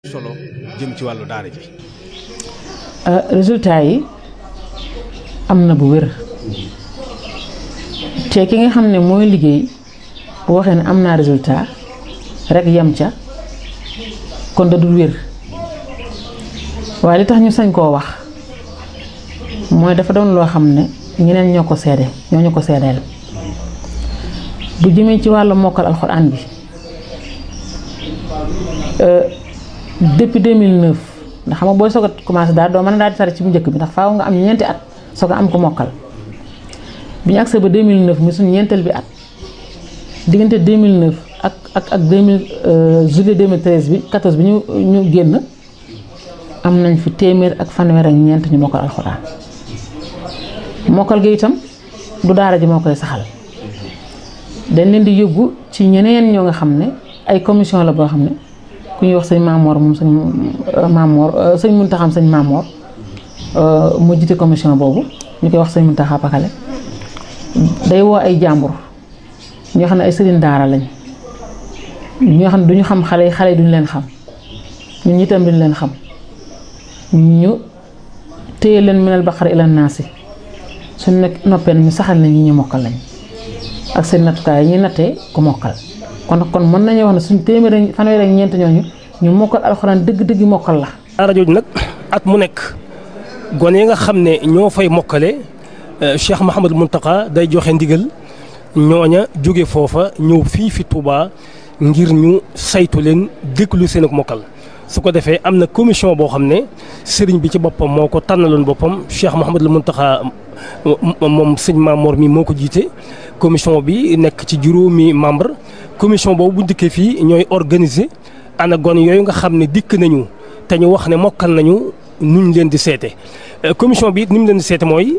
solo jëm ci wàllu daara ji. résultat yi am na bu wér te ki nga xam ne mooy liggéey bu waxee ne am naa résultat rek yem ca kon da dul wér waaye li tax ñu sañ koo wax mooy dafa doon loo xam ne ñeneen ñoo ko seede ñoo ñu ko seedeel bu jëmee ci wàllu mokkal alxuraan bi depuis 2009 ndax xam nga booy soog a commencé daal doo mën a daal di sare ci bu njëkk bi ndax faaw nga am ñeenti at soog a am ko mokkal bi ñu agsee ba 2009 mi suñu ñeenteel bi at diggante 2009 ak 2000 juillet 2013 bi 14 bi ñu génn am nañ fi téeméer ak fanweer ak ñeent ñu mokkal alxuraan mokkal gi itam du daara ji moo koy saxal dañ leen di yóbbu ci ñeneen ñoo nga xam ne ay commission la boo xam ne ku ñuy wax sëñ Mamor moom sëñ Mamor sëñ Muntaxa sëñ Mamor moo jiite commission boobu ñu koy wax sëñ Muntaxa Pakale day woo ay jàmbur ñoo xam ne ay sëriñ daara lañ ñoo xam ne duñu xam xale yi duñu leen xam ñun itam duñu leen xam ñu téye leen minal baqara ila naasi suñ nekk noppee ñu saxal na ñi ñu mokkal lañ ak seen nattukaay yi ñuy nattee ku mokkal kon mën nañu wax ne suñ téeméer fanweer ak ñeent ñooñu ñu mokkal alxuraan dëgg-dëgg mokkal la. daara jooju nag at mu nekk gone yi nga xam ne ñoo fay mokkale Cheikh Mouhamadou Mountakha day joxe ndigal ñooña jóge foofa ñëw fii fi Touba ngir ñu saytu leen déglu seen ak mokkal. su ko defee am na commission boo xam ne sëriñ bi ci boppam moo ko tànnaloon boppam Cheikh Mouhamadou Mountakha moom sëñ Mamor mi moo ko jiite commission bi nekk ci juróomi membre commission boobu bu dikkee fii ñooy organiser ana gone yooyu nga xam ne dikk nañu te ñu wax ne mokkal nañu nuñ leen di seete commission bi ni mu leen di seete mooy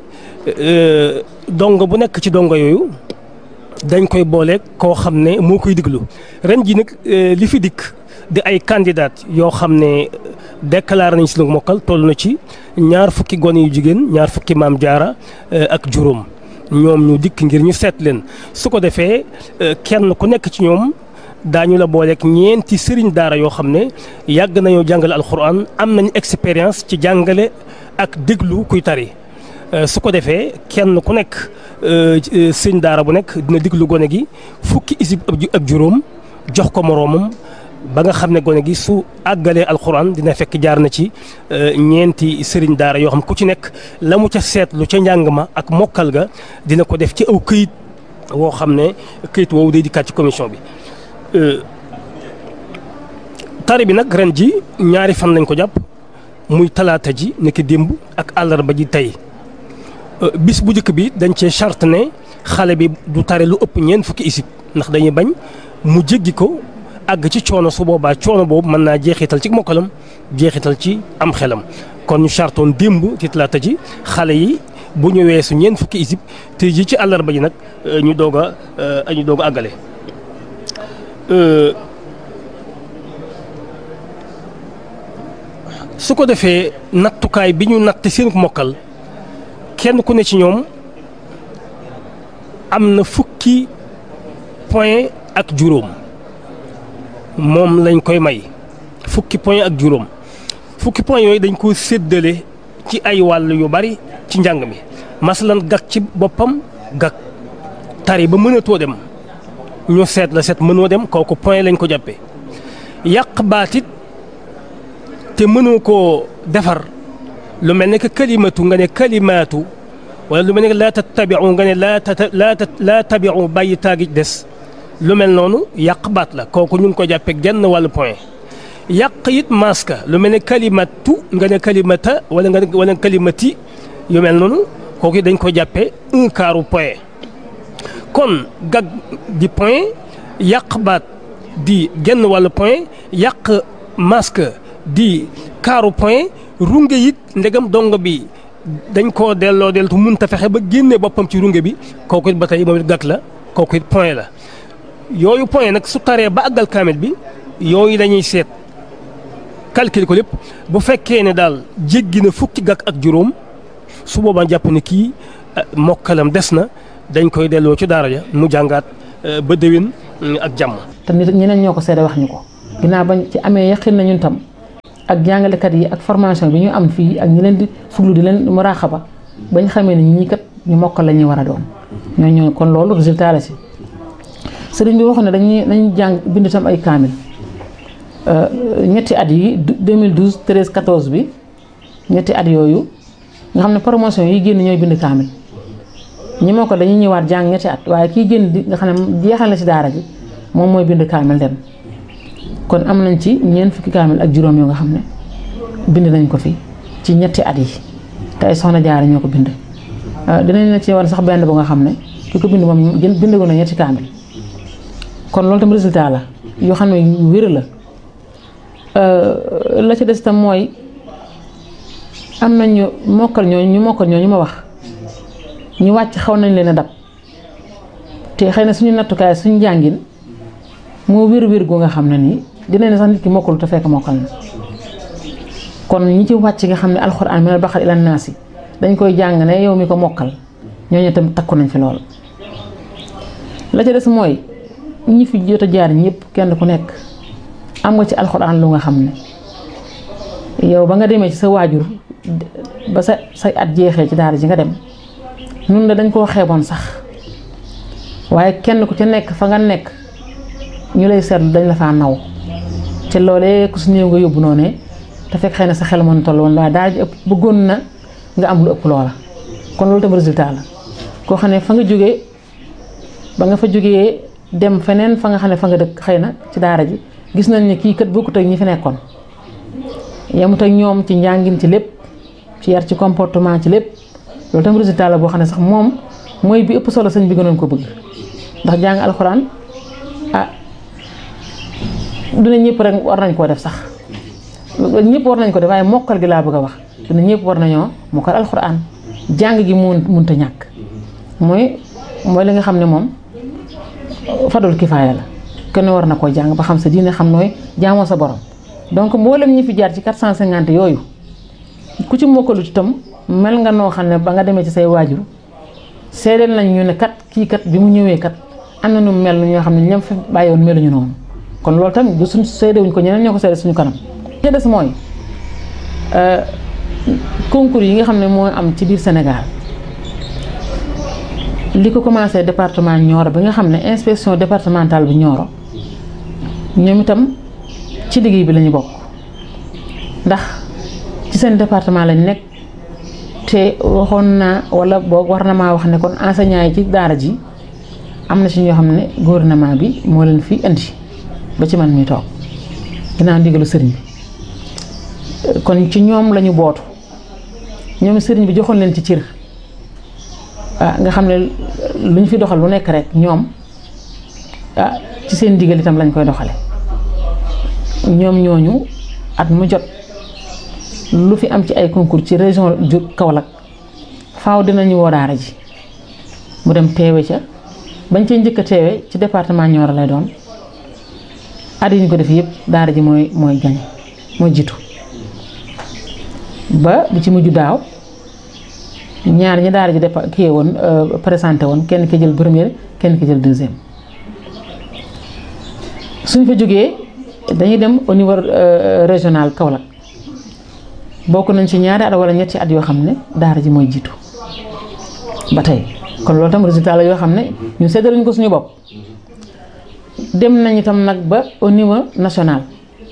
dongo bu nekk ci dongo yooyu dañ koy boole koo xam ne moo koy diglu ren ji nag li fi dikk di ay candidat yoo xam ne déclaré nañ si nag mokkal toll na ci 2 fukki gone yu jigéen 2 fukki maam jaara ak juróom ñoom ñu dikk ngir ñu seet leen su ko defee kenn ku nekk ci ñoom daañu la booleeg ñeenti sëriñ daara yoo xam ne yàgg nañoo jàngale alxuraan am nañu expérience ci jàngale ak déglu kuy tari su ko defee kenn ku nekk sëriñ daara bu nekk dina déglu gone gi fukki isib ak juróom jox ko moroomam ba nga xam ne gone gi su àggalee alxuraan dina fekk jaar na ci ñeenti sëriñ daara yoo xam ku ci nekk la mu ca seetlu ca njàng ma ak mokkal ga dina ko def ci aw këyit woo xam ne këyit woowu day dikkaat ci commission bi. tari bi nag ren ji 2 fan lañ ko jàpp muy talaata ji nekk démb ak àllarba ji tey bis bu njëkk bi dañ cee charte ne xale bi du tari lu ëpp 4 fukki isib ndax dañuy bañ mu jéggi ko. àgg ci coono su boobaa coono boobu mën naa jeexital ci mokkalam jeexital ci am xelam kon ñu chartoon démb ci talaata ji xale yi bu ñu weesu 4 fukki isib te ji ci àllarba ji nag ñu doog a àggale. su ko defee nattukaay bi ñu natt seen mokkal kenn ku ne ci ñoom am na fukki point ak juróom. moom lañ koy may fukki point ak juróom fukki point yooyu dañ ko séddale ci ay wàll yu bari ci njàng mi masalan gag ci boppam gag tari ba mënatoo dem ñu seet la seet mënoo dem kooku point lañ ko jàppee yàq baatit te mënoo koo defar lu mel ne que kalimatu nga ne kalimaatu wala lu mel ne que laa tattabiu nga ne laa tabiu bàyyi taagi des lu mel noonu yàq baat la kooku ñu ngi ko jàppee genn wàllu point yàq it maska lu mel ne kalimatu nga ne kalimata wala kalimati yu mel noonu kooku it dañ ko jàppee 1/4 point kon gag di point yàq baat di genn wàllu point yàq maska di 1/4 point runge it ndegam dongo bi dañ koo delloo deltu mënta fexe ba génne boppam ci runge bi kooku it ba tey moom it gag la kooku it point la. yooyu point nag su taree ba àggal kaamil bi yooyu dañuy seet calcul ko lépp bu fekkee ne daal jéggi na fukki gàkk ak juróom su boobaa jàpp ne kii mokkalam des na dañ koy delloo ci daara ja mu jàngaat ba déwén ak jàmm. te nit ñeneen ñoo ko seede wax ñu ko ginnaaw bañ ci amee yaqin na ñun tam ak jàngalekat yi ak formation bi ñu am fii ak ñi leen di fuglu di leen muraaxaba bañ xamee ne ñii kat ñu mokkal la ñuy war a doon ñoo kon loolu résultat la si sëriñ bi waxoon ne dañuy jàng bind tam ay kaamil ñetti at yi 2012 13 14 bi ñetti at yooyu nga xam ne promotion yi génn ñooy bind kaamil ñi moo ko dañuy ñëwaat jàng ñetti at waaye kii génn di nga xam ne jeexal na ci daara ji moom mooy bind kaamil dem kon am nañ ci ñeent fukki kaamil ak juróom yoo nga xam ne bind nañ ko fi ci ñetti at yi te ay soxna jaara ñoo ko bind dinañ la ci war sax benn bu nga xam ne ki ko bind moom bind ko na ñetti kaamil kon loolu tam résultat la yoo xam ne yu wér la ci des tam mooy am nañ ñu mokkal ñooñu ma wax ñu wàcc xaw nañ leen a dab te xëy na suñu nattukaay suñu njàngin moo wér gu nga xam ne nii dinañ ne sax nit ki mokkul te fekk mokkal na kon ñi ci wàcc nga xam ne alxuraan minal baqara ilan naasi dañ koy jàng ne yow mi ko mokkal ñooñu itam takku nañ fi lool. la ca des mooy ñi fi jot a jaar ñëpp kenn ku nekk am nga ci alxuraan lu nga xam ne yow ba nga demee ci sa waajur ba say at jeexee ci daara ji nga dem nun la dañ koo xeeboon sax waaye kenn ku ci nekk fa nga nekk ñu lay seetlu dañ la faa naw te loolee ku su néew nga yóbbu noonu te fekk xëy na sa xel mën toll woon waaye daara ji ëpp bëggoon na nga am lu ëpp loola kon loolu tam résultat la koo xam ne fa nga jógee ba nga fa jógee dem feneen fa nga xam ne fa nga dëkk xëy na ci daara ji gis nañ ne kii kat bokkut ak ñi fi nekkoon yemut ak ñoom ci njàngin ci lépp ci yar ci comportement ci lépp loolu tam résultat la boo xam ne sax moom mooy bi ëpp solo sëñ bi gënoon ko bëgg ndax jàng alxuraan dina ñëpp rek war nañ koo def sax ñëpp war nañ ko def waaye mokkal gi laa bëgg a wax dina ñëpp war nañoo mokkal alxuraan jàng gi mënta ñàkk mooy li nga xam ne moom fadul kifaaya la kenn war na koo jàng ba xam sa diine xam nooy jaamoo sa borom donc mboolem ñi fi jaar ci 450 yooyu ku ci mokkalut itam mel nga noo xam ne ba nga demee ci say waajur seedeel nañ ñu ne kat kii kat bi mu ñëwee kat am na nu mel ñoo xam ne ñoom fi bàyyiwoon meluñu noonu kon loolu tamit du suñ seedewuñ ko ñeneen ñoo ko seede suñu kanam. li des mooy concours yi nga xam ne moo am ci biir Sénégal li ko commencé département Nioro bi nga xam ne inspection départementale bu Nioro ñoom itam ci liggéey bi la ñu bokk ndax ci seen département lañ nekk te waxoon naa wala boog war na maa wax ne kon enseignants yi ci daara ji am na ci ñoo xam ne gouvernement bi moo leen fi indi ba ci man mi toog ginnaaw ndigalu sëriñ bi kon ci ñoom lañu bootu ñoom sëriñ bi joxoon leen ci cër nga xam ne lu ñu fi doxal lu nekk rek ñoom ci seen ndigal itam lañ koy doxale ñoom ñooñu at mu jot lu fi am ci ay concours ci région Kaolack faaw dinañu woo daara ji mu dem teewe ca bañ cee njëkk a teewe ci département Nioro lay doon at yi ñu ko def yëpp daara ji mooy gañ mooy jiitu ba bi ci mujj daaw ñaar ñi daara ji kii woon présenté woon kenn ki jël première kenn ki jël deuxième suñ fa jógee dañuy dem au niveau régional Kaolack bokk nañ ci ñaari at wala ñetti at yoo xam ne daara ji mooy jiitu ba tey kon loolu tam résultat la yoo xam ne ñu séddale ko suñu bopp dem nañ itam nag ba au niveau national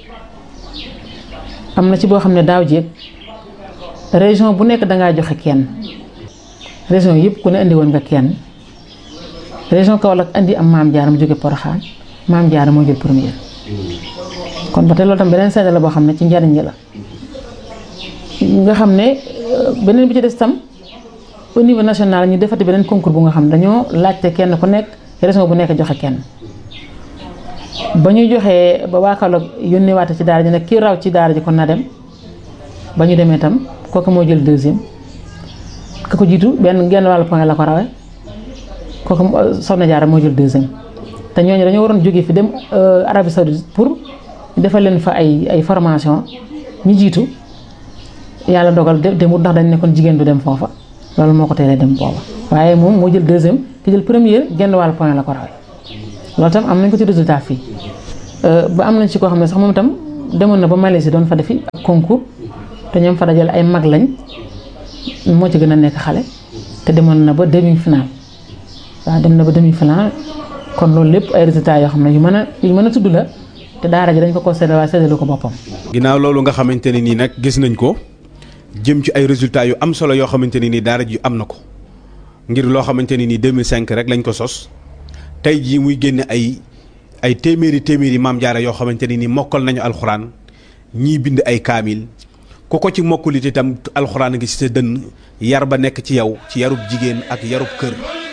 am na ci boo xam ne daaw jéeg région bu nekk dangaa joxe kenn région yëpp ku ne indi woon nga kenn région Kaolack indi am Maam Jaara mu jóge Porokhane Maam Jaara moo jël première kon ba tey loolu tam beneen seede la boo xam ne ci njariñ la nga xam ne beneen bi ci des tam au niveau national ñu defati beneen concours bu nga xam ne dañoo laajte kenn ku nekk région bu nekk joxe kenn ba ñu joxee ba waa Kaolack yónnee waate ci daara ji nag kii raw ci daara ji kon na dem ba ñu demee tam kooku moo jël deuxième ka ko jiitu genn wàllu point la ko rawee kooku Soxna Jaara moo jël deuxième te ñooñu dañoo waroon jógee fi dem Arabie Saoudite pour defal leen fa ay formation ñu jiitu yàlla dogal demut ndax dañ nekkoon jigéen du dem foofa loolu moo ko teelee dem booba waaye moom moo jël deuxième ki jël première genn wàllu point la ko rawee loolu tam am nañ ko ci résultat fii ba am nañ ci koo xam ne sax moom itam demoon na ba Malaisie doon fa defi ak concours te ñoom fa dajale ay mag lañ moo ci gën a nekk xale te demoon na ba demi-finale waaw dem na ba demi-finale kon loolu lépp ay résultats yoo xam ne yu mën a tudd la te daara ji dañ ko séddale waaye séddalu ko boppam. ginnaaw loolu nga xamante ne nii nag gis nañ ko jëm ci ay résultats yu am solo yoo xamante ne nii daara ji am na ko ngir loo xamante ne nii 2005 rek lañ ko sos tey jii muy génne ay téeméeri maam jaara yoo xamante ne nii mokkal nañu alxuraan ñii bind ay kaamil ku ko ci mokkulit itam alxuraan ngi ci sa dënn yar ba nekk ci yow ci yarub jigéen ak yarub kër.